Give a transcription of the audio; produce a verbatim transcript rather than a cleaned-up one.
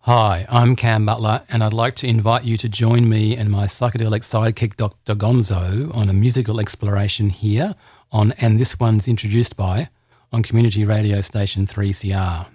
Hi, I'm Cam Butler, and I'd like to invite you to join me and my psychedelic sidekick Doctor Gonzo on a musical exploration here on And This One's Introduced By on community radio station three C R.